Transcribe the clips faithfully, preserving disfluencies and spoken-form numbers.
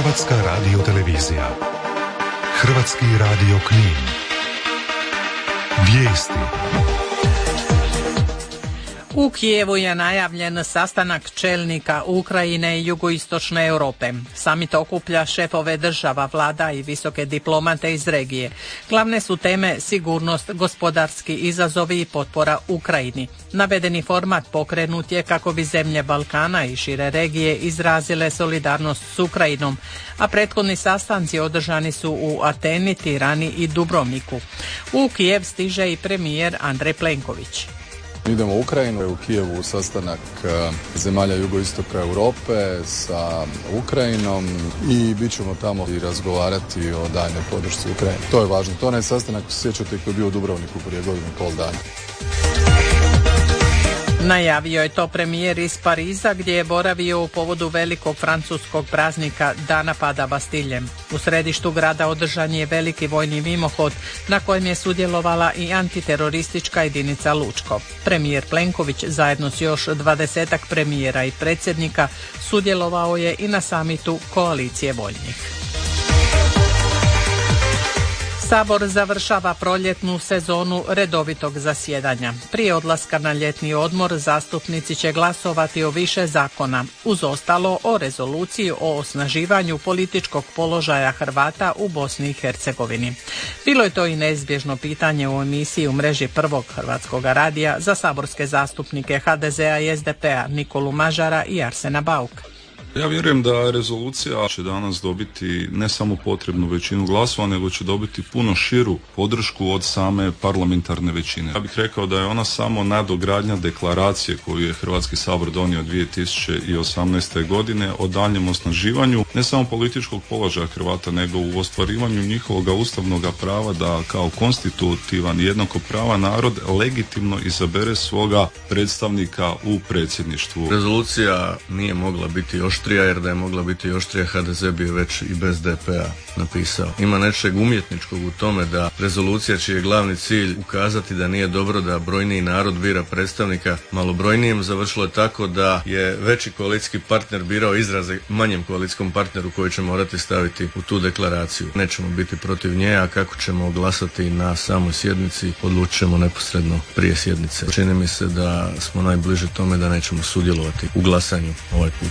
Hrvatska radiotelevizija. Hrvatski radio Knin. Vijesti. U Kijevu je najavljen sastanak čelnika Ukrajine i jugoistočne Europe. Samit okuplja šefove država, vlada i visoke diplomate iz regije. Glavne su teme sigurnost, gospodarski izazovi i potpora Ukrajini. Navedeni format pokrenut je kako bi zemlje Balkana i šire regije izrazile solidarnost s Ukrajinom, a prethodni sastanci održani su u Ateni, Tirani i Dubrovniku. U Kijev stiže i premijer Andrej Plenković. Idemo u Ukrajinu, u Kijevu sastanak zemalja jugoistoka Europe sa Ukrajinom i bit ćemo tamo i razgovarati o daljnjoj podršci Ukrajini. To je važno. To je onaj sastanak, sjećate, koji je bio u Dubrovniku prije godinu i pol dana. Najavio je to premijer iz Pariza gdje je boravio u povodu velikog francuskog praznika Dana pada Bastilje. U središtu grada održan je veliki vojni mimohod na kojem je sudjelovala i antiteroristička jedinica Lučko. Premijer Plenković zajedno s još dvadesetak premijera i predsjednika sudjelovao je i na samitu Koalicije voljnih. Sabor završava proljetnu sezonu redovitog zasjedanja. Prije odlaska na ljetni odmor zastupnici će glasovati o više zakona, uz ostalo o rezoluciji o osnaživanju političkog položaja Hrvata u Bosni i Hercegovini. Bilo je to i neizbježno pitanje u emisiji u mreži Prvog hrvatskog radija za saborske zastupnike ha de zea i es de pe-a Nikolu Mažara i Arsena Bauka. Ja vjerujem da rezolucija će danas dobiti ne samo potrebnu većinu glasova, nego će dobiti puno širu podršku od same parlamentarne većine. Ja bih rekao da je ona samo nadogradnja deklaracije koju je Hrvatski sabor donio dvije tisuće osamnaeste. godine o daljnjem osnaživanju ne samo političkog položaja Hrvata, nego u ostvarivanju njihovog ustavnog prava da kao konstitutivan jednakopravan narod legitimno izabere svoga predstavnika u predsjedništvu. Rezolucija nije mogla biti još jer da je mogla biti oštrija, ha de ze bi je već i bez de pe-a napisao. Ima nečeg umjetničkog u tome da rezolucija čiji je glavni cilj ukazati da nije dobro da brojniji narod bira predstavnika malobrojnijem, završilo je tako da je veći koalicijski partner birao izraze manjem koalicijskom partneru koji će morati staviti u tu deklaraciju. Nećemo biti protiv nje, a kako ćemo glasati na samoj sjednici odlučit ćemo neposredno prije sjednice. Čini mi se da smo najbliže tome da nećemo sudjelovati u glasanju ovaj put.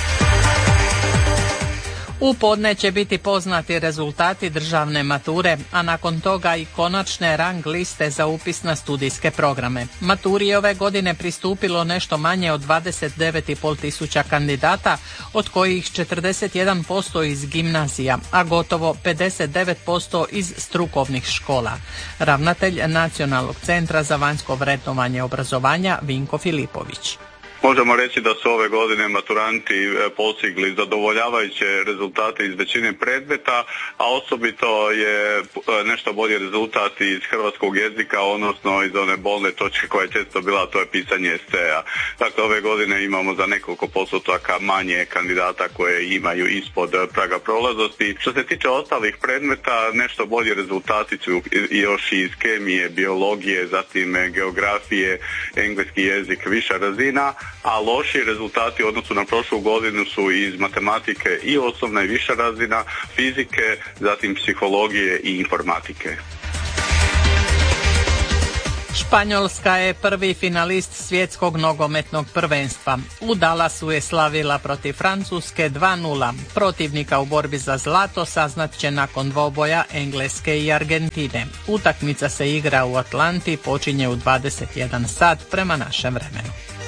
U podne će biti poznati rezultati državne mature, a nakon toga i konačne rang liste za upis na studijske programe. Maturi ove godine pristupilo nešto manje od dvadeset devet i pol tisuća kandidata, od kojih četrdeset jedan posto iz gimnazija, a gotovo pedeset devet posto iz strukovnih škola. Ravnatelj Nacionalnog centra za vanjsko vrednovanje obrazovanja Vinko Filipović. Možemo reći da su ove godine maturanti postigli zadovoljavajuće rezultate iz većine predmeta, a osobito je nešto bolji rezultat iz hrvatskog jezika, odnosno iz one bolne točke koja je često bila, to je pisanje eseja. Dakle, ove godine imamo za nekoliko postotaka manje kandidata koje imaju ispod praga prolaznosti. Što se tiče ostalih predmeta, nešto bolji rezultati su još iz kemije, biologije, zatim geografije, engleski jezik, viša razina, a loši rezultati u odnosu na prošlu godinu su iz matematike i osnovna i viša razina, fizike, zatim psihologije i informatike. Španjolska je prvi finalist svjetskog nogometnog prvenstva. U Dallasu je slavila protiv Francuske dva nula. Protivnika u borbi za zlato saznat će nakon dvoboja Engleske i Argentine. Utakmica se igra u Atlanti, počinje u dvadeset jedan sat prema našem vremenu.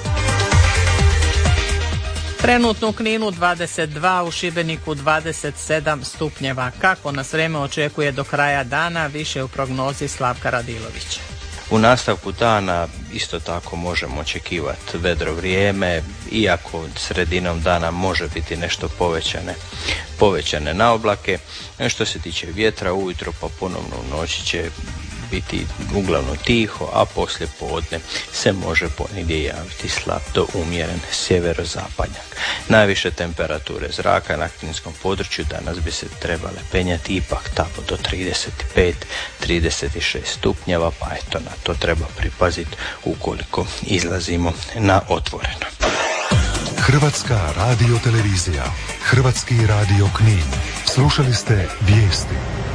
Trenutno u Kninu dvadeset dva, u Šibeniku dvadeset sedam stupnjeva. Kako nas vrijeme očekuje do kraja dana, više u prognozi Slavka Radilovića. U nastavku dana isto tako možemo očekivati vedro vrijeme, iako sredinom dana može biti nešto povećane, povećane naoblake. Što se tiče vjetra, ujutro pa ponovno u noći će biti uglavnom tiho, a poslije podne se može ponegdje javiti slab do umjeren sjeverozapadnjak. Najviše temperature zraka na kninskom području danas bi se trebale penjati ipak tamo do trideset pet do trideset šest stupnjeva, pa eto na to treba pripaziti ukoliko izlazimo na otvoreno. Hrvatska radiotelevizija, Hrvatski radio Knin. Slušali ste vijesti.